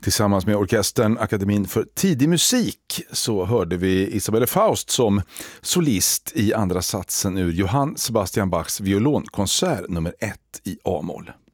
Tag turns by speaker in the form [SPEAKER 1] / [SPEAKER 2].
[SPEAKER 1] Tillsammans med orkestern Akademin för tidig musik så hörde vi Isabelle Faust som solist i andra satsen ur Johann Sebastian Bachs violonkonsert nummer 1 i A-moll.